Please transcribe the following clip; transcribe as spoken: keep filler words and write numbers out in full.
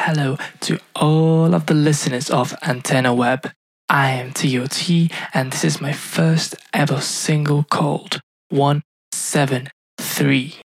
hello to all of the listeners of Antenna Web. I am T O T, and this is my first ever single called one seven three.